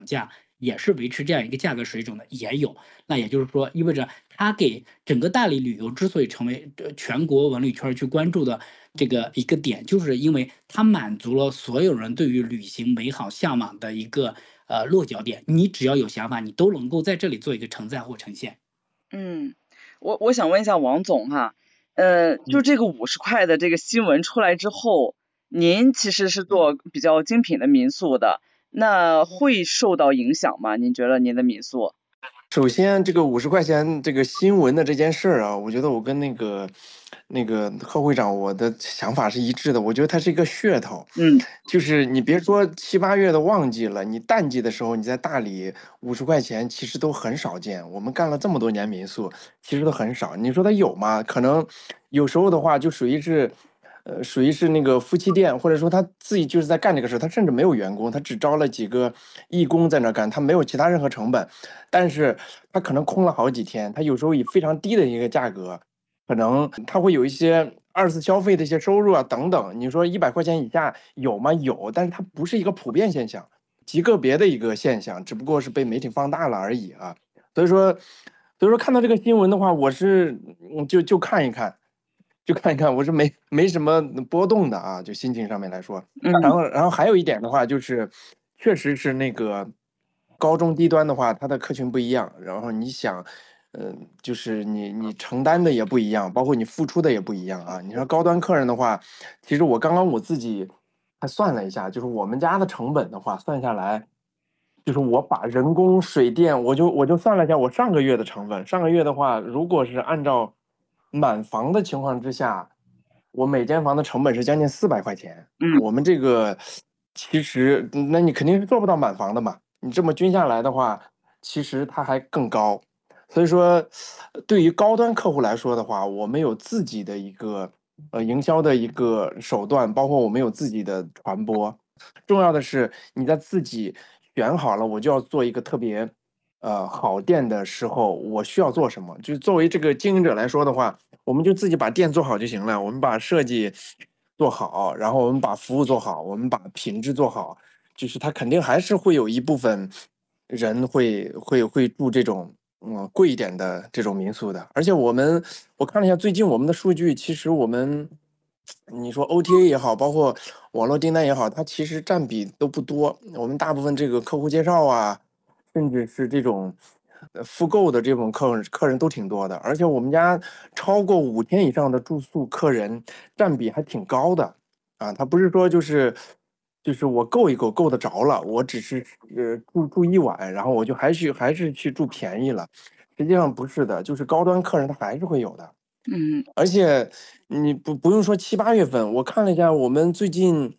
价也是维持这样一个价格水准的，也有。那也就是说，意味着它给整个大理旅游之所以成为全国文旅圈去关注的这个一个点，就是因为它满足了所有人对于旅行美好向往的一个落脚点。你只要有想法，你都能够在这里做一个承载或呈现。 嗯，我想问一下王总哈，就嗯这个50块的这个新闻出来之后，您其实是做比较精品的民宿的，那会受到影响吗？您觉得您的民宿？ 首先，这个50块钱这个新闻的这件事儿啊，我觉得我跟那个贺会长我的想法是一致的。我觉得它是一个噱头， 嗯就是你别说七八月的旺季了，你淡季的时候你在大理50块钱其实都很少见。我们干了这么多年民宿，其实都很少。你说它有吗？可能有时候的话就属于是那个夫妻店，或者说他自己就是在干这个事，他甚至没有员工，他只招了几个义工在那干，他没有其他任何成本，但是他可能空了好几天，他有时候以非常低的一个价格，可能他会有一些二次消费的一些收入啊等等。你说100块钱以下有吗？有，但是它不是一个普遍现象，极个别的一个现象，只不过是被媒体放大了而已啊。所以说，看到这个新闻的话，我是就看一看。就看一看，我是没什么波动的啊，就心情上面来说。然嗯后还有一点的话，就是确实是那个高中低端的话，它的客群不一样。然后你想，就是你承担的也不一样，包括你付出的也不一样啊。你说高端客人的话，其实我自己还算了一下，就是我们家的成本的话，算下来，就是我把人工、水电，我就算了一下我上个月的成本。上个月的话，如果是按照满房的情况之下，我每间房的成本是将近400块钱。 嗯我们这个其实，那你肯定是做不到满房的嘛。你这么均下来的话，其实它还更高。所以说，对于高端客户来说的话，我们有自己的一个营销的一个手段，包括我们有自己的传播。重要的是你在自己选好了，我就要做一个特别好店的时候，我需要做什么？就是作为这个经营者来说的话，我们就自己把店做好就行了。我们把设计做好，然后我们把服务做好，我们把品质做好。就是他肯定还是会有一部分人会住这种贵一点的这种民宿的。而且我看了一下最近我们的数据，其实你说 OTA 也好，包括网络订单也好，它其实占比都不多。我们大部分这个客户介绍啊，甚至是这种复购的这种客人都挺多的。而且我们家超过5天以上的住宿客人占比还挺高的啊。他不是说就是我够一够够得着了，我只是住一晚，然后我就还是去住便宜了。实际上不是的，就是高端客人他还是会有的。 嗯而且你不用说七八月份，我看了一下，我们最近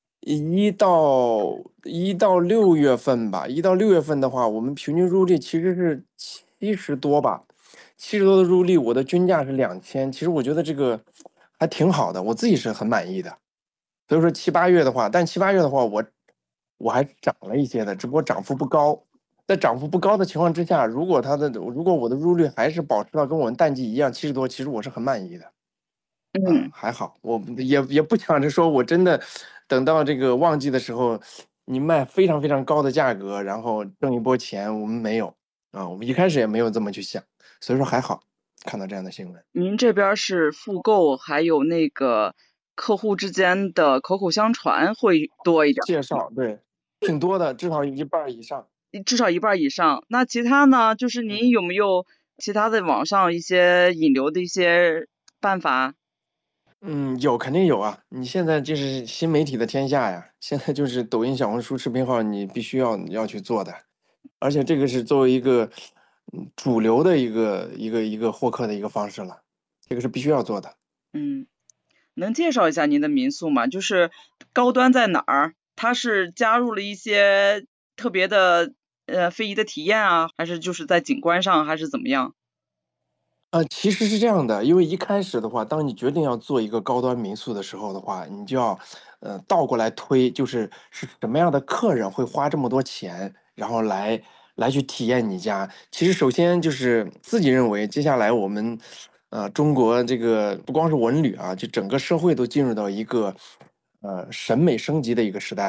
一到六月份吧，1到6月份的话，我们平均入住率其实是70多吧，70多的入住率，我的均价是2000，其实我觉得这个还挺好的，我自己是很满意的。所以说七八月的话，但七八月的话，我还涨了一些的，只不过涨幅不高。在涨幅不高的情况之下，如果我的入率还是保持到跟我们淡季一样70多，其实我是很满意的啊， 嗯。 还好，我也不想着说我真的等到这个旺季的时候，你卖非常非常高的价格，然后挣一波钱，我们没有啊，我们一开始也没有这么去想，所以说还好，看到这样的新闻。 您这边是复购，还有那个客户之间的口口相传会多一点， 介绍对，挺多的，至少一半儿以上。 至少一半以上。那其他呢？就是您嗯。 有没有其他的网上一些引流的一些办法？ 嗯，有肯定有啊！你现在就是新媒体的天下呀，现在就是抖音、小红书视频号，你必须要去做的，而且这个是作为一个主流的一个获客的一个方式了，这个是必须要做的。 嗯，能介绍一下您的民宿吗？就是高端在哪儿？它是加入了一些特别的非遗的体验啊，还是就是在景观上，还是怎么样？ 其实是这样的，因为一开始的话，当你决定要做一个高端民宿的时候的话，你就要，倒过来推，是什么样的客人会花这么多钱，然后来去体验你家。其实首先就是自己认为，接下来我们，中国这个不光是文旅啊，就整个社会都进入到一个，审美升级的一个时代了。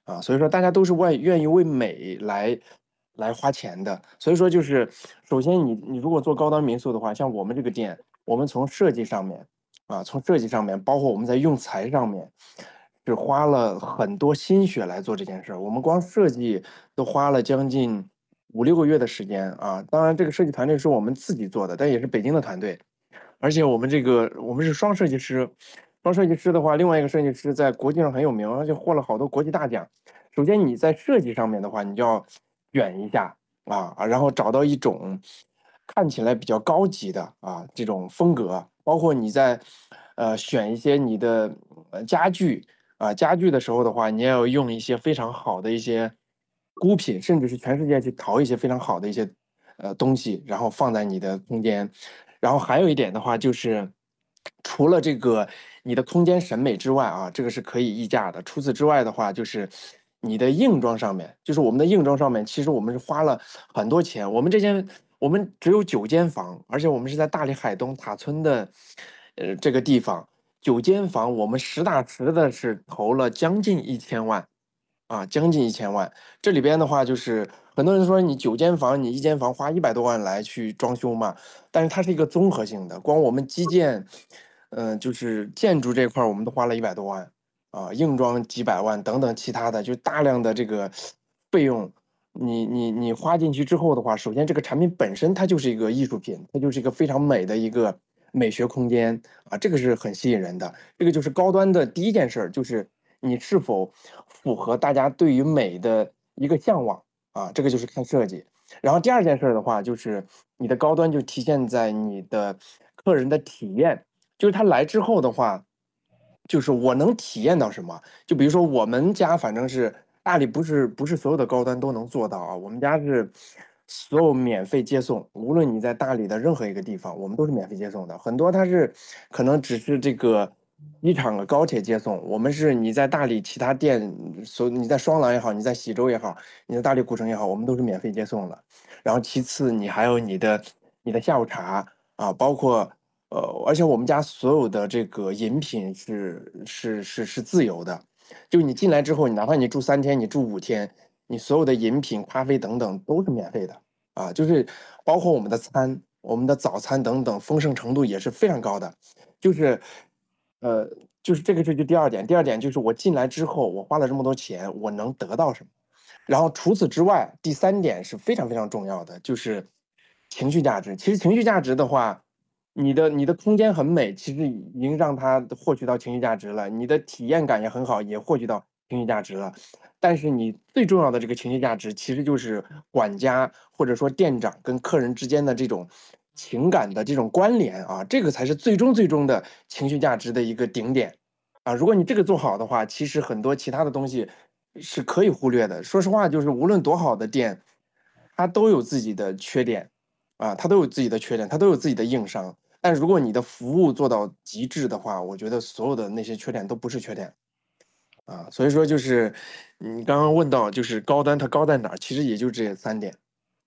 啊，所以说大家都是愿意为美来花钱的。所以说就是首先你如果做高端民宿的话，像我们这个店，我们从设计上面包括我们在用材上面，是花了很多心血来做这件事儿。我们光设计都花了将近5、6个月的时间啊。当然这个设计团队是我们自己做的，但也是北京的团队。而且我们是双设计师，双设计师的话，另外一个设计师在国际上很有名，而且获了好多国际大奖。首先你在设计上面的话，你就要选一下然后找到一种看起来比较高级的这种风格，包括你在选一些你的家具家具的时候的话，你也要用一些非常好的一些孤品，甚至是全世界去淘一些非常好的一些东西，然后放在你的空间。然后还有一点的话，就是除了这个你的空间审美之外这个是可以议价的。除此之外的话，就是你的硬装上面，就是我们的硬装上面，其实我们是花了很多钱。我们只有9间房，而且我们是在大理海东塔村的这个地方，9间房，我们实打实的是投了将近1000万。将近1000万。这里边的话，就是很多人说你9间房，你1间房花100多万来去装修嘛，但是它是一个综合性的，光我们基建，就是建筑这块我们都花了100多万硬装几百万等等其他的，就大量的这个费用，你花进去之后的话，首先这个产品本身它就是一个艺术品，它就是一个非常美的一个美学空间这个是很吸引人的。这个就是高端的第一件事，就是你是否符合大家对于美的一个向往这个就是看设计。然后第二件事的话，就是你的高端就体现在你的客人的体验，就是他来之后的话，就是我能体验到什么。就比如说我们家反正是大理，不是所有的高端都能做到我们家是所有免费接送，无论你在大理的任何一个地方，我们都是免费接送的。很多它是可能只是这个机场的高铁接送，我们是你在大理其他店，你在双廊也好，你在喜洲也好，你在大理古城也好，我们都是免费接送的。然后其次你还有你的下午茶包括而且我们家所有的这个饮品是自由的，就你进来之后，哪怕你住3天，你住5天，你所有的饮品、咖啡等等都是免费的就是包括我们的餐、我们的早餐等等，丰盛程度也是非常高的。就是就是这个就第二点。第二点就是我进来之后，我花了这么多钱，我能得到什么？然后除此之外，第3点是非常非常重要的，就是情绪价值。其实情绪价值的话，你的空间很美，其实已经让他获取到情绪价值了，你的体验感也很好，也获取到情绪价值了。但是你最重要的这个情绪价值，其实就是管家或者说店长跟客人之间的这种情感的这种关联这个才是最终的情绪价值的一个顶点如果你这个做好的话，其实很多其他的东西是可以忽略的。说实话，就是无论多好的店，它都有自己的缺点它都有自己的缺点，它都有自己的硬伤。但如果你的服务做到极致的话，我觉得所有的那些缺点都不是缺点所以说就是你刚刚问到就是高端，它高在哪儿？其实也就这3点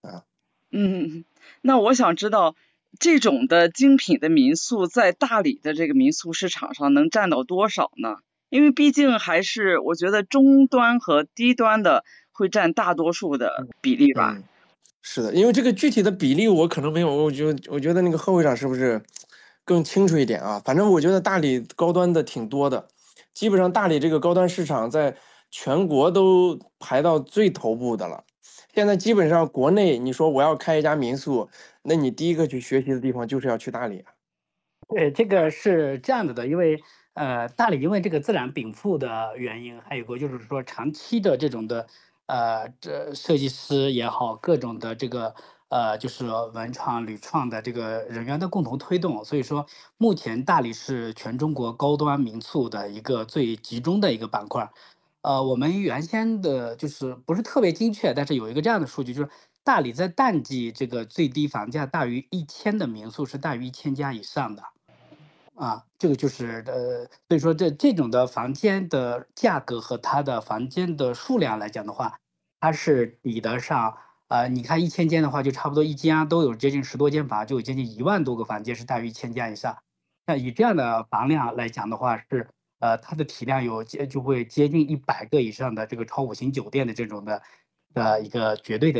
那我想知道这种的精品的民宿在大理的这个民宿市场上能占到多少呢？因为毕竟还是我觉得中端和低端的会占大多数的比例吧。 是的，因为这个具体的比例我可能没有，我觉得那个贺会长是不是更清楚一点反正我觉得大理高端的挺多的，基本上大理这个高端市场在全国都排到最头部的了。现在基本上国内你说我要开一家民宿，那你第一个去学习的地方就是要去大理对，这个是这样子的，因为大理因为这个自然禀赋的原因，还有个就是说长期的这种的这设计师也好，各种的这个就是文创、旅创的这个人员的共同推动，所以说目前大理是全中国高端民宿的一个最集中的一个板块。我们原先的就是不是特别精确，但是有一个这样的数据，就是大理在淡季这个最低房价大于1000的民宿是大于1000家以上的。这个就是所以说这种的房间的价格和它的房间的数量来讲的话，它是比得上你看1000间的话，就差不多一家都有接近10多间房，就有接近1万多个房间是大于1000家以上。那以这样的房量来讲的话，是它的体量就会接近100个以上的这个超5星酒店的这种的一个绝对的